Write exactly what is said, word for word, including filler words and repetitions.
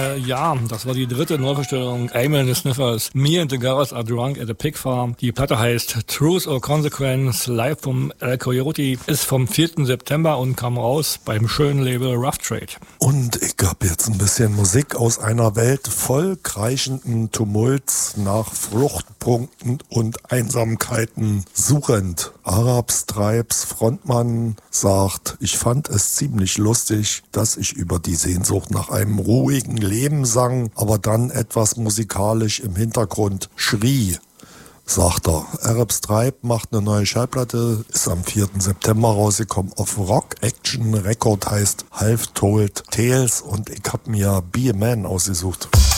Äh, ja, das war die dritte Neuverstellung Amyl and the Sniffers. Me and the Girls Are Drunk at a Pig Farm. Die Platte heißt Truth or Consequence, live vom El Coyote, ist vom vierten September und kam raus beim schönen Label Rough Trade. Und ich hab jetzt ein bisschen Musik aus einer Welt voll kreischenden Tumults nach Fluchtpunkten und Einsamkeiten suchend. Arab Stripes Frontmann sagt, ich fand es ziemlich lustig, dass ich über die Sehnsucht nach einem ruhigen Leben sang, aber dann etwas musikalisch im Hintergrund schrie, sagt er. Arab Stripe macht eine neue Schallplatte, ist am vierten September rausgekommen auf Rock Action Record, heißt Half Told Tales, und ich hab mir Be a Man ausgesucht.